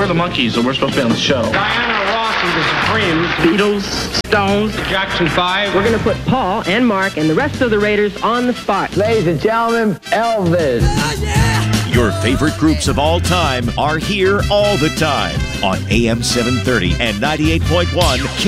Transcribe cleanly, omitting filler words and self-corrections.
the Monkees, so we're supposed to be on the show. Diana Ross and the Supremes. Beatles, Stones, Jackson 5. We're going to put Paul and Mark and the rest of the Raiders on the spot. Ladies and gentlemen, Elvis. Your favorite groups of all time are here all the time on AM 730 and 98.1